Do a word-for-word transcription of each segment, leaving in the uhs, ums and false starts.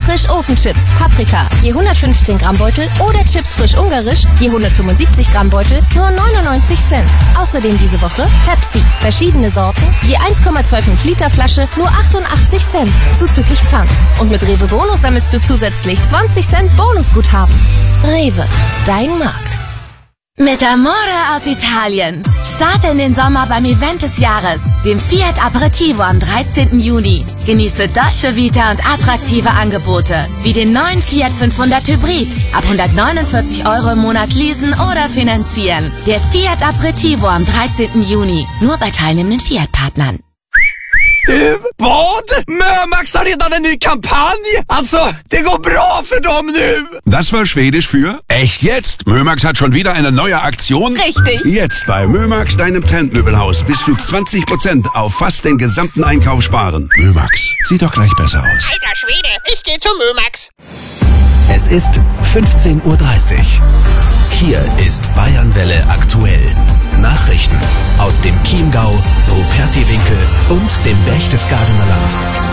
frisch Ofenchips, Paprika, je hundertfünfzehn Gramm Beutel oder Chips frisch ungarisch, je hundertfünfundsiebzig Gramm Beutel, nur neunundneunzig Cent. Außerdem diese Woche Pepsi, verschiedene Sorten, je eins Komma fünfundzwanzig Liter Flasche, nur achtundachtzig Cent, zuzüglich Pfand. Und mit Rewe Bonus sammelst du zusätzlich zwanzig Cent Bonusguthaben. Rewe, dein Markt. Mit Amore aus Italien. Starte in den Sommer beim Event des Jahres, dem Fiat Aperitivo am dreizehnten Juni. Genieße Dolce Vita und attraktive Angebote, wie den neuen Fiat fünfhundert Hybrid. Ab hundertneunundvierzig Euro im Monat leasen oder finanzieren. Der Fiat Aperitivo am dreizehnten Juni. Nur bei teilnehmenden Fiat-Partnern. Du, vad? Mömax har redan en ny kampanj! Alltså, det går bra för dem nu! Das war Schwedisch für echt jetzt? Mömax hat schon wieder eine neue Aktion? Richtig! Jetzt bei Mömax, deinem Trendmöbelhaus, bis zu zwanzig Prozent auf fast den gesamten Einkauf sparen. Mömax, sieht doch gleich besser aus. Alter Schwede, ich geh zu Mömax. Es ist fünfzehn Uhr dreißig. Hier ist Bayernwelle aktuell. Nachrichten aus dem Chiemgau, Rupertiwinkel und dem Berchtesgadener Land.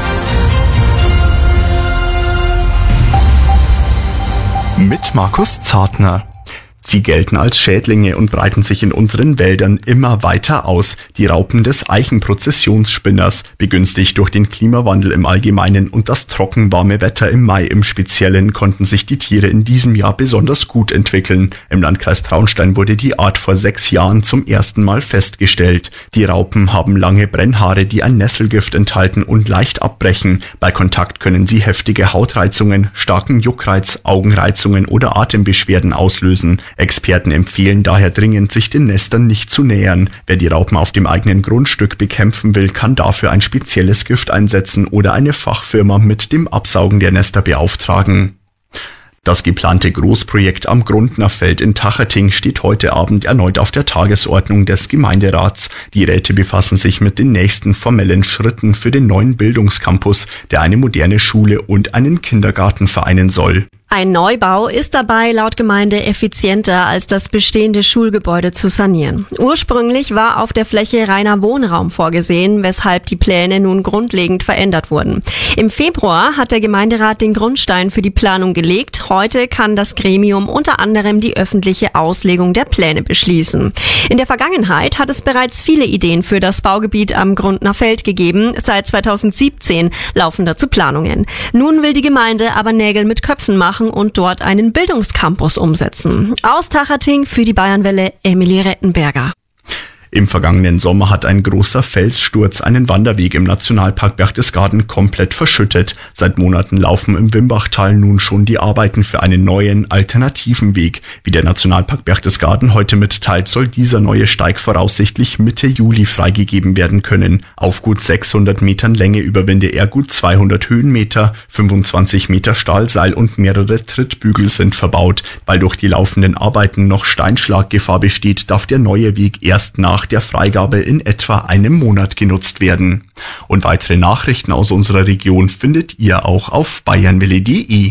Mit Markus Zartner. Sie gelten als Schädlinge und breiten sich in unseren Wäldern immer weiter aus. Die Raupen des Eichenprozessionsspinners, begünstigt durch den Klimawandel im Allgemeinen und das trockenwarme Wetter im Mai im Speziellen, konnten sich die Tiere in diesem Jahr besonders gut entwickeln. Im Landkreis Traunstein wurde die Art vor sechs Jahren zum ersten Mal festgestellt. Die Raupen haben lange Brennhaare, die ein Nesselgift enthalten und leicht abbrechen. Bei Kontakt können sie heftige Hautreizungen, starken Juckreiz, Augenreizungen oder Atembeschwerden auslösen. Experten empfehlen daher dringend, sich den Nestern nicht zu nähern. Wer die Raupen auf dem eigenen Grundstück bekämpfen will, kann dafür ein spezielles Gift einsetzen oder eine Fachfirma mit dem Absaugen der Nester beauftragen. Das geplante Großprojekt am Grundnerfeld in Tacherting steht heute Abend erneut auf der Tagesordnung des Gemeinderats. Die Räte befassen sich mit den nächsten formellen Schritten für den neuen Bildungscampus, der eine moderne Schule und einen Kindergarten vereinen soll. Ein Neubau ist dabei laut Gemeinde effizienter, als das bestehende Schulgebäude zu sanieren. Ursprünglich war auf der Fläche reiner Wohnraum vorgesehen, weshalb die Pläne nun grundlegend verändert wurden. Im Februar hat der Gemeinderat den Grundstein für die Planung gelegt. Heute kann das Gremium unter anderem die öffentliche Auslegung der Pläne beschließen. In der Vergangenheit hat es bereits viele Ideen für das Baugebiet am Grundnerfeld gegeben. Seit zweitausendsiebzehn laufen dazu Planungen. Nun will die Gemeinde aber Nägel mit Köpfen machen und dort einen Bildungscampus umsetzen. Aus Tacherting für die Bayernwelle Emilie Rettenberger. Im vergangenen Sommer hat ein großer Felssturz einen Wanderweg im Nationalpark Berchtesgaden komplett verschüttet. Seit Monaten laufen im Wimbachtal nun schon die Arbeiten für einen neuen, alternativen Weg. Wie der Nationalpark Berchtesgaden heute mitteilt, soll dieser neue Steig voraussichtlich Mitte Juli freigegeben werden können. Auf gut sechshundert Metern Länge überwinde er gut zweihundert Höhenmeter, fünfundzwanzig Meter Stahlseil und mehrere Trittbügel sind verbaut. Weil durch die laufenden Arbeiten noch Steinschlaggefahr besteht, darf der neue Weg erst nach der Freigabe in etwa einem Monat genutzt werden. Und weitere Nachrichten aus unserer Region findet ihr auch auf bayernwelle punkt de.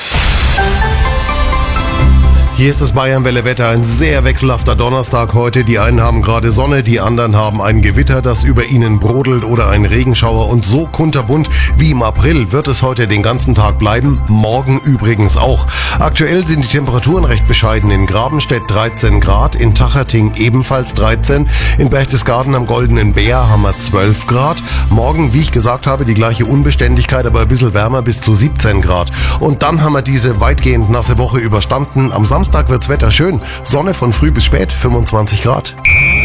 Hier ist das Bayernwelle-Wetter, ein sehr wechselhafter Donnerstag heute. Die einen haben gerade Sonne, die anderen haben ein Gewitter, das über ihnen brodelt oder ein Regenschauer. Und so kunterbunt wie im April wird es heute den ganzen Tag bleiben, morgen übrigens auch. Aktuell sind die Temperaturen recht bescheiden. In Grabenstedt dreizehn Grad, in Tacherting ebenfalls dreizehn, in Berchtesgaden am Goldenen Bär haben wir zwölf Grad. Morgen, wie ich gesagt habe, die gleiche Unbeständigkeit, aber ein bisschen wärmer, bis zu siebzehn Grad. Und dann haben wir diese weitgehend nasse Woche überstanden. Am Samstag Samstag wird's Wetter schön. Sonne von früh bis spät, fünfundzwanzig Grad.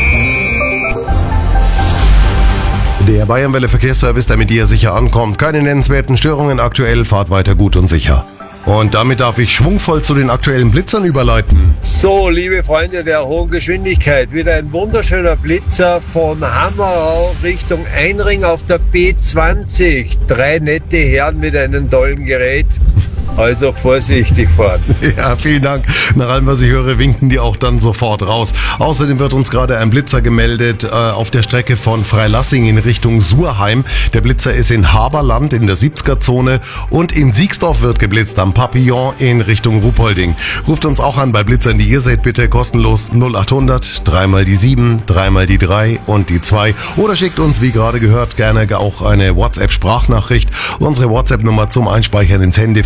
Der Bayernwelle Verkehrsservice, der mit dir sicher ankommt. Keine nennenswerten Störungen aktuell, fahrt weiter gut und sicher. Und damit darf ich schwungvoll zu den aktuellen Blitzern überleiten. So, liebe Freunde der hohen Geschwindigkeit, wieder ein wunderschöner Blitzer von Hammerau Richtung Einring auf der B zwanzig. Drei nette Herren mit einem tollen Gerät. Also vorsichtig fahren. Ja, vielen Dank. Nach allem, was ich höre, winken die auch dann sofort raus. Außerdem wird uns gerade ein Blitzer gemeldet äh, auf der Strecke von Freilassing in Richtung Surheim. Der Blitzer ist in Haberland in der siebziger-Zone und in Siegsdorf wird geblitzt am Papillon in Richtung Ruhpolding. Ruft uns auch an bei Blitzern, die ihr seht, bitte kostenlos null achthundert, dreimal die sieben, dreimal die drei und die zwei. Oder schickt uns, wie gerade gehört, gerne auch eine WhatsApp-Sprachnachricht. Unsere WhatsApp-Nummer zum Einspeichern ins Handy